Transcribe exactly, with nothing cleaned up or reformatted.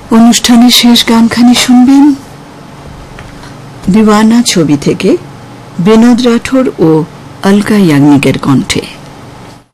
অনুষ্ঠানের শেষ গানখানি শুনবেন দিওয়ানা ছবি থেকে বিনোদ রাঠোর ও অলকা ইয়াগনিকের কণ্ঠে।